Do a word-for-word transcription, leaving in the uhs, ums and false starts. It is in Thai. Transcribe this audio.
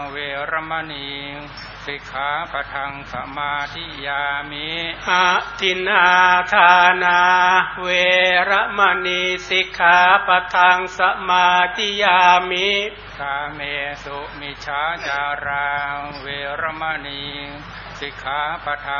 เวรมณีสิกขาปะทังสมาธิยามิอะทินนาทานาเวรมณีสิกขาปะทังสมาธิยามิกาเมสุมิจฉาจาราเวรมณีสิกขาปะทัง